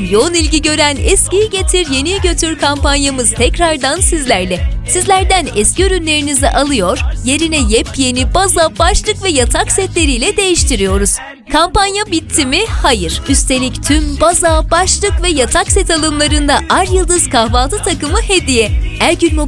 yoğun ilgi gören Eskiyi Getir Yeniyi Götür kampanyamız tekrardan sizlerle. Sizlerden eski ürünlerinizi alıyor, yerine yepyeni baza, başlık ve yatak setleriyle değiştiriyoruz. Kampanya bitti mi? Hayır. Üstelik tüm baza, başlık ve yatak set alımlarında Ar Yıldız kahvaltı takımı hediye. Ergül Mobil